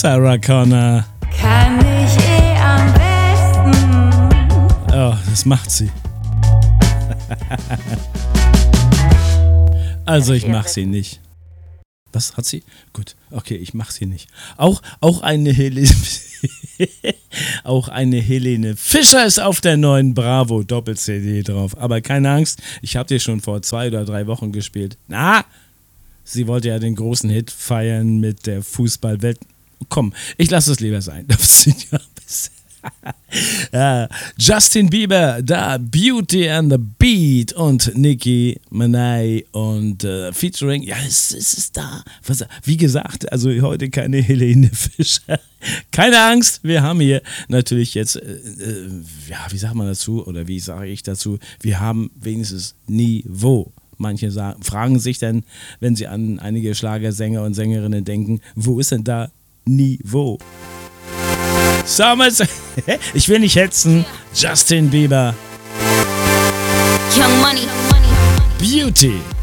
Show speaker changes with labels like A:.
A: Sarah Connor.
B: Kann ich am besten.
A: Oh, das macht sie. Also ich mach sie nicht. Was hat sie? Gut, okay, ich mach sie nicht. Auch eine Helene auch eine Helene Fischer ist auf der neuen Bravo Doppel-CD drauf. Aber keine Angst, ich habe die schon vor 2 oder 3 Wochen gespielt. Na, sie wollte ja den großen Hit feiern mit der Fußballwelt. Komm, ich lasse es lieber sein. Ja, Justin Bieber, da Beauty and the Beat und Nicki Minaj und featuring, ja, es ist da. Wie gesagt, also heute keine Helene Fischer. Keine Angst, wir haben hier natürlich jetzt, ja, wie sagt man dazu oder wie sage ich dazu, wir haben wenigstens Niveau. Manche fragen sich dann, wenn sie an einige Schlagersänger und Sängerinnen denken, wo ist denn da Niveau? Summers, ich will nicht hetzen. Justin Bieber.
B: Young Money.
A: Beauty.